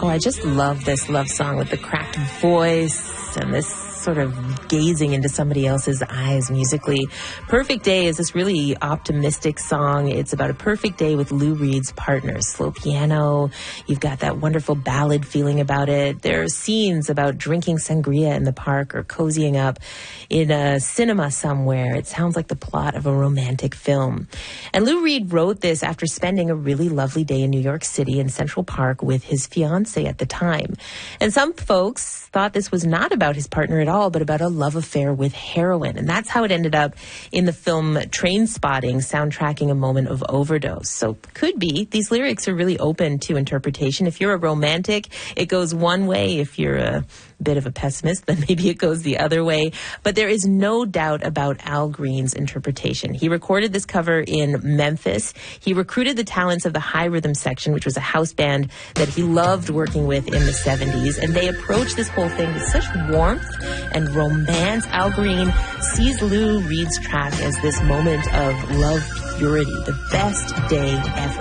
Oh, I just love this love song with the cracked voice and this sort of gazing into somebody else's eyes musically. Perfect Day is this really optimistic song. It's about a perfect day with Lou Reed's partners. Slow piano. You've got that wonderful ballad feeling about it. There are scenes about drinking sangria in the park or cozying up in a cinema somewhere. It sounds like the plot of a romantic film. And Lou Reed wrote this after spending a really lovely day in New York City in Central Park with his fiancée at the time. And some folks thought this was not about his partner at all, but about a love affair with heroin. And that's how it ended up in the film Trainspotting, soundtracking a moment of overdose. So could be. These lyrics are really open to interpretation. If you're a romantic, it goes one way. If you're a bit of a pessimist, then maybe it goes the other way. But there is no doubt about Al Green's interpretation. He recorded this cover in Memphis. He recruited the talents of the High Rhythm Section, which was a house band that he loved working with in the 70s. And they approached this whole thing with such warmth and romance. Al Green sees Lou Reed's track as this moment of love purity, the best day ever.